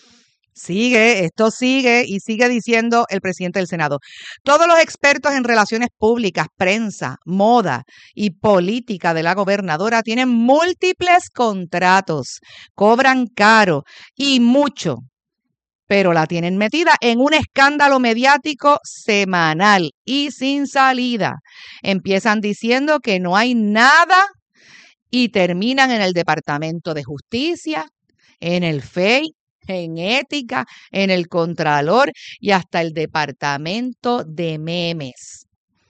Esto sigue y sigue diciendo el presidente del Senado. Todos los expertos en relaciones públicas, prensa, moda y política de la gobernadora tienen múltiples contratos, cobran caro y mucho, pero la tienen metida en un escándalo mediático semanal y sin salida. Empiezan diciendo que no hay nada y terminan en el Departamento de Justicia, en el FEI, en Ética, en el Contralor y hasta el Departamento de Memes.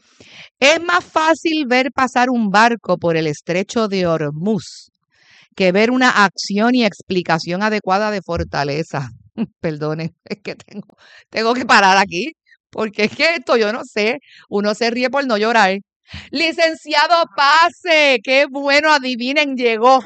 Es más fácil ver pasar un barco por el estrecho de Hormuz que ver una acción y explicación adecuada de Fortaleza. Perdone, es que tengo que parar aquí, porque es que esto yo no sé, uno se ríe por no llorar. Licenciado Pase, qué bueno, adivinen, llegó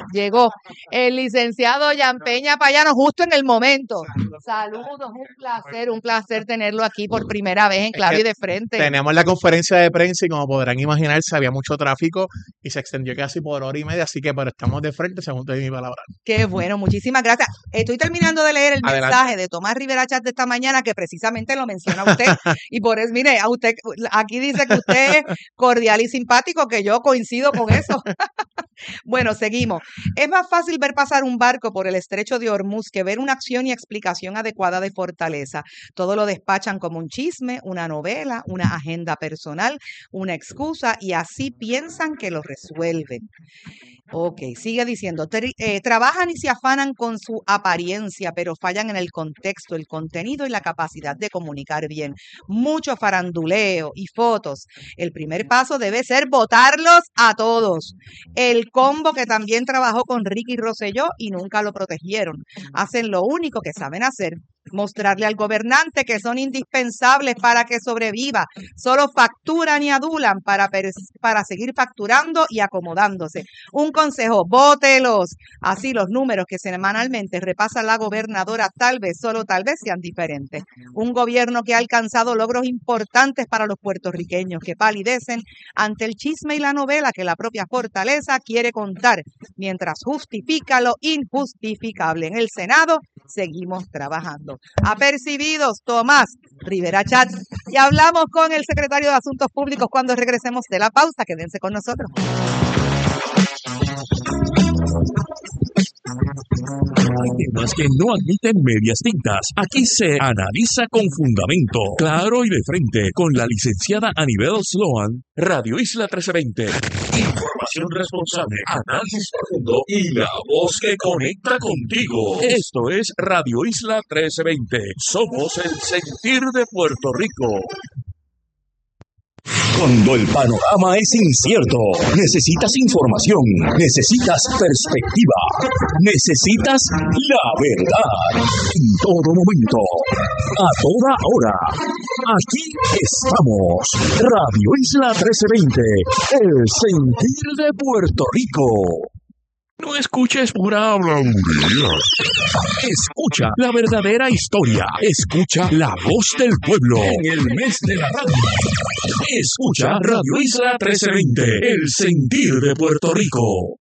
el licenciado Jan Peña Payano justo en el momento. Saludos, un placer tenerlo aquí por primera vez en Claro y de Frente. Tenemos la conferencia de prensa y como podrán imaginarse había mucho tráfico y se extendió casi por 1 hora y media, así que pero estamos de frente, según te di mi palabra. Qué bueno, muchísimas gracias. Estoy terminando de leer el mensaje de Tomás Rivera Chat de esta mañana que precisamente lo menciona usted y por eso, mire, a usted aquí dice que usted es cordial y simpático, que yo coincido con eso. Bueno, seguimos. Es más fácil ver pasar un barco por el estrecho de Hormuz que ver una acción y explicación adecuada de Fortaleza. Todo lo despachan como un chisme, una novela, una agenda personal, una excusa y así piensan que lo resuelven. Ok, sigue diciendo, trabajan y se afanan con su apariencia, pero fallan en el contexto, el contenido y la capacidad de comunicar bien. Mucho faranduleo y fotos. El primer paso debe ser votarlos a todos. El combo que también trabajó con Ricky Rosselló y nunca lo protegieron. Hacen lo único que saben hacer. Mostrarle al gobernante que son indispensables para que sobreviva. Solo facturan y adulan para seguir facturando y acomodándose. Un consejo, vótelos. Así los números que semanalmente repasa la gobernadora tal vez, solo tal vez sean diferentes. Un gobierno que ha alcanzado logros importantes para los puertorriqueños que palidecen ante el chisme y la novela que la propia Fortaleza quiere contar, mientras justifica lo injustificable. En el Senado seguimos trabajando. Apercibidos, Tomás Rivera Chat. Y hablamos con el secretario de Asuntos Públicos cuando regresemos de la pausa. Quédense con nosotros. Temas que no admiten medias tintas. Aquí se analiza con fundamento, claro y de frente, con la licenciada Anibel Sloan, Radio Isla 1320. Información responsable, análisis profundo y la voz que conecta contigo. Esto es Radio Isla 1320. Somos el sentir de Puerto Rico. Cuando el panorama es incierto, necesitas información, necesitas perspectiva, necesitas la verdad. En todo momento, a toda hora. Aquí estamos. Radio Isla 1320, el sentir de Puerto Rico. No escuches pura habladuría. Escucha la verdadera historia. Escucha la voz del pueblo en el mes de la radio. Escucha Radio Isla 1320, el sentir de Puerto Rico.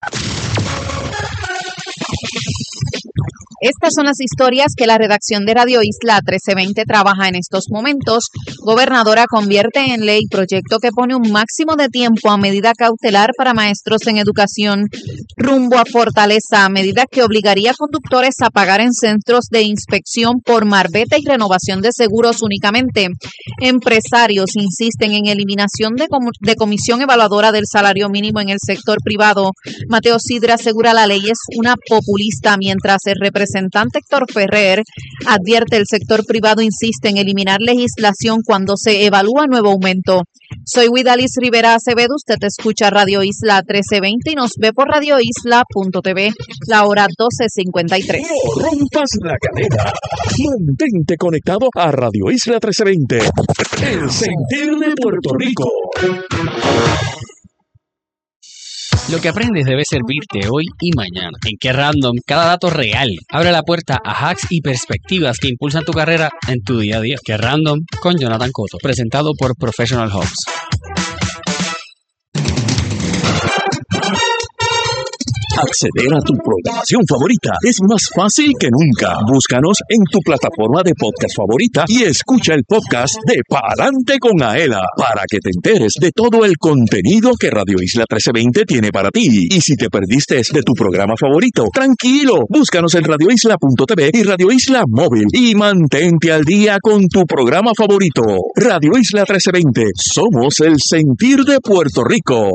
Estas son las historias que la redacción de Radio Isla 1320 trabaja en estos momentos. Gobernadora convierte en ley proyecto que pone un máximo de tiempo a medida cautelar para maestros en educación rumbo a Fortaleza, medida que obligaría a conductores a pagar en centros de inspección por marbete y renovación de seguros únicamente. Empresarios insisten en eliminación de comisión evaluadora del salario mínimo en el sector privado. Mateo Sidre asegura la ley es una populista, mientras el representante representante Héctor Ferrer advierte el sector privado insiste en eliminar legislación cuando se evalúa nuevo aumento. Soy Widalis Rivera Acevedo, usted escucha Radio Isla 1320 y nos ve por radioisla.tv, la hora 12:53. No rompas la cadena. Mantente conectado a Radio Isla 1320. El sentir de Puerto Rico. Lo que aprendes debe servirte hoy y mañana. En Qué Random, cada dato real abre la puerta a hacks y perspectivas que impulsan tu carrera en tu día a día. Qué Random con Jonathan Cotto, presentado por Professional Hubs. Acceder a tu programación favorita es más fácil que nunca. Búscanos en tu plataforma de podcast favorita y escucha el podcast de Pa'lante con Aela para que te enteres de todo el contenido que Radio Isla 1320 tiene para ti. Y si te perdiste de tu programa favorito, tranquilo, búscanos en radioisla.tv y Radio Isla Móvil y mantente al día con tu programa favorito. Radio Isla 1320, somos el sentir de Puerto Rico.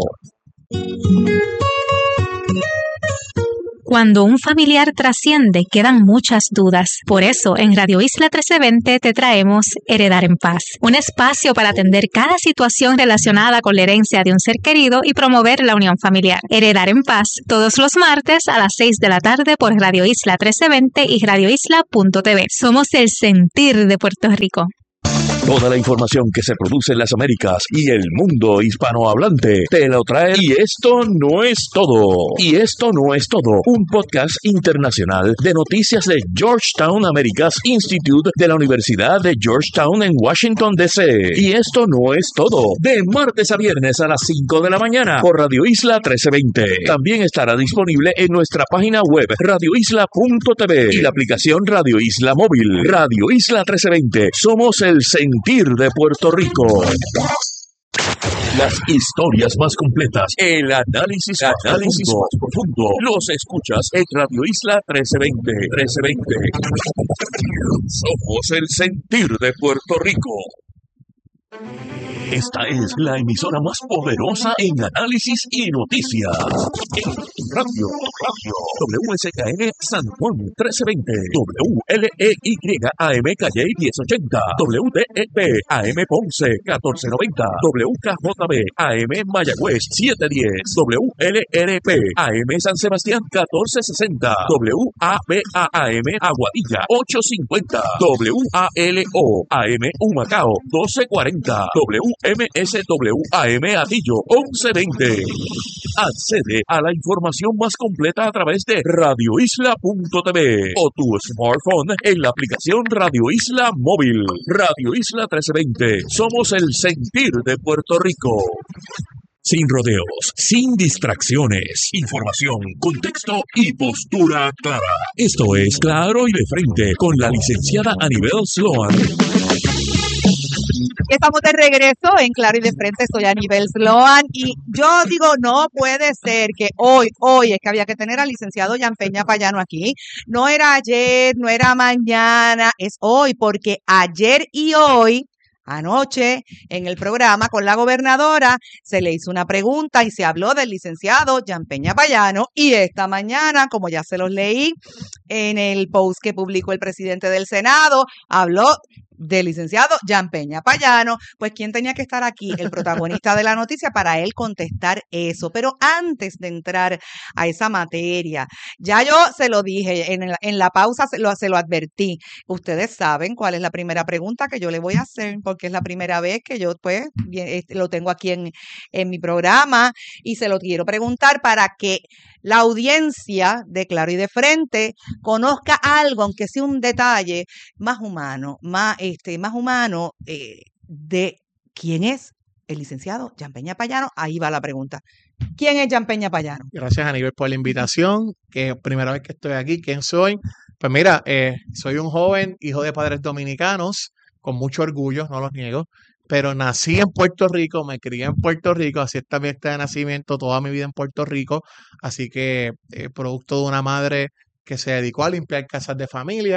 Cuando un familiar trasciende, quedan muchas dudas. Por eso, en Radio Isla 1320 te traemos Heredar en Paz, un espacio para atender cada situación relacionada con la herencia de un ser querido y promover la unión familiar. Heredar en Paz, todos los martes a las 6 de la tarde por Radio Isla 1320 y radioisla.tv. Somos el sentir de Puerto Rico. Toda la información que se produce en las Américas y el mundo hispanohablante te lo trae. Y esto no es todo. Y esto no es todo. Un podcast internacional de noticias de Georgetown Americas Institute de la Universidad de Georgetown en Washington, D.C. Y esto no es todo. De martes a viernes a las 5 de la mañana por Radio Isla 1320. También estará disponible en nuestra página web radioisla.tv y la aplicación Radio Isla Móvil. Radio Isla 1320. Somos el sentir de Puerto Rico. Las historias más completas, el análisis más profundo, los escuchas en Radio Isla 1320. Somos el sentir de Puerto Rico. Esta es la emisora más poderosa en análisis y noticias. En Radio WSKN San Juan 1320, WLEY AM Calle 1080, WDEP AM Ponce 1490, WKJB AM Mayagüez 710, WLRP AM San Sebastián 1460, WABA AM Aguadilla 850, WALO AM Humacao 1240, WMSWAM Atillo 1120. Accede a la información más completa a través de radioisla.tv o tu smartphone en la aplicación Radio Isla Móvil. Radio Isla 1320. Somos el sentir de Puerto Rico. Sin rodeos, sin distracciones, información, contexto y postura clara. Esto es Claro y de Frente con la licenciada Anibel Sloan. Estamos de regreso en Claro y de Frente, soy Anibel Sloan y yo digo, no puede ser que hoy es que había que tener al licenciado Jan Peña Payano aquí, no era ayer, no era mañana, es hoy, porque ayer y hoy, anoche, en el programa con la gobernadora, se le hizo una pregunta y se habló del licenciado Jan Peña Payano y esta mañana, como ya se los leí en el post que publicó el presidente del Senado, habló del licenciado Jan Peña Payano, pues ¿quién tenía que estar aquí? El protagonista de la noticia para él contestar eso. Pero antes de entrar a esa materia, ya yo se lo dije, en la pausa se lo advertí. Ustedes saben cuál es la primera pregunta que yo le voy a hacer, porque es la primera vez que yo pues lo tengo aquí en mi programa y se lo quiero preguntar para que la audiencia de Claro y de Frente conozca algo, aunque sea un detalle más humano, más humano de quién es el licenciado Jan Peña Payano. Ahí va la pregunta. ¿Quién es Jan Peña Payano? Gracias, Aníbal, por la invitación, que es primera vez que estoy aquí. ¿Quién soy? Pues mira, soy un joven hijo de padres dominicanos, con mucho orgullo, no los niego, pero nací en Puerto Rico, me crié en Puerto Rico, así está mi acta de nacimiento, toda mi vida en Puerto Rico, así que producto de una madre que se dedicó a limpiar casas de familia,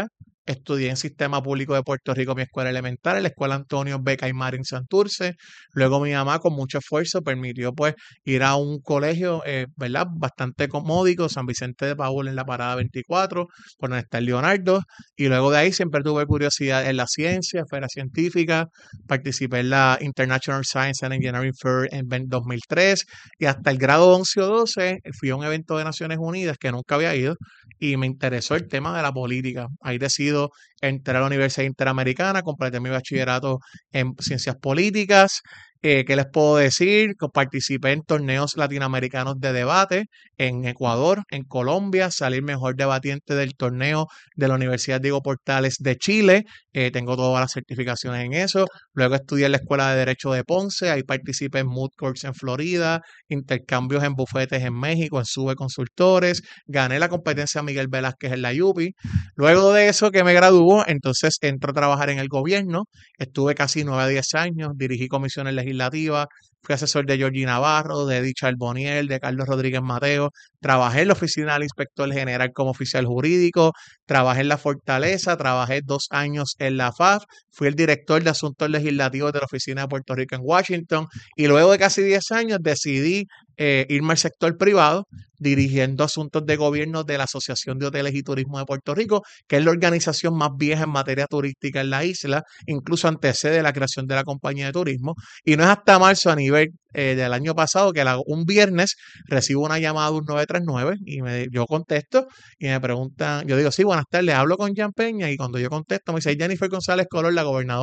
estudié en Sistema Público de Puerto Rico mi escuela elemental, en la Escuela Antonio B. Caimar en Santurce. Luego mi mamá con mucho esfuerzo permitió pues ir a un colegio, ¿verdad? Bastante módico, San Vicente de Paúl en la Parada 24, por donde está el Leonardo. Y luego de ahí siempre tuve curiosidad en la ciencia, esfera científica. Participé en la International Science and Engineering Fair en 2003 y hasta el grado 11 o 12 fui a un evento de Naciones Unidas que nunca había ido y me interesó el tema de la política. Ahí decido entrar a la Universidad Interamericana, completé mi bachillerato en Ciencias Políticas. ¿Qué les puedo decir? Participé en torneos latinoamericanos de debate en Ecuador, en Colombia, salí mejor debatiente del torneo de la Universidad Diego Portales de Chile. Tengo todas las certificaciones en eso. Luego estudié en la Escuela de Derecho de Ponce, ahí participé en Moot Courts en Florida, intercambios en bufetes en México, en SUBE Consultores, gané la competencia Miguel Velázquez en la UPI. Luego de eso que me graduó, entonces entro a trabajar en el gobierno, estuve casi 9 a 10 años, dirigí comisiones legislativas, fui asesor de Georgie Navarro, de Edith Charboniel, de Carlos Rodríguez Mateo, trabajé en la oficina del inspector general como oficial jurídico, trabajé en la Fortaleza, trabajé 2 años en la FAF, fui el director de asuntos legislativos de la oficina de Puerto Rico en Washington y luego de casi 10 años decidí irme al sector privado, dirigiendo asuntos de gobierno de la Asociación de Hoteles y Turismo de Puerto Rico, que es la organización más vieja en materia turística en la isla, incluso antecede la creación de la compañía de turismo. Y no es hasta marzo a nivel del año pasado que un viernes recibo una llamada de un 939 y yo contesto y me preguntan, yo digo, sí, buenas tardes, hablo con Jan Peña y cuando yo contesto me dice Jennifer González Colón, la gobernadora